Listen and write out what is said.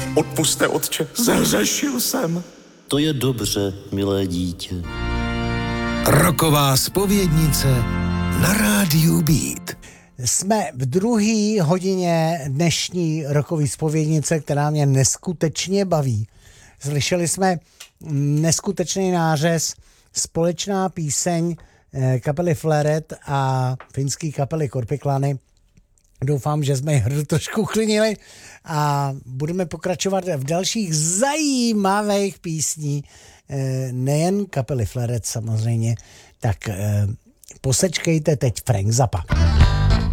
Odpuste, otče, zahřešil jsem. To je dobře, milé dítě. Roková zpovědnice na rádiu Beat. Jsme v druhé hodině dnešní rokový zpovědnice, která mě neskutečně baví. Slyšeli jsme neskutečný nářez, společná píseň kapely Flaret a finský kapely Korpiklany. Doufám, že jsme hru trošku klinili a budeme pokračovat v dalších zajímavých písní, nejen kapely Flaret samozřejmě, tak posečkejte teď Frank Zappa.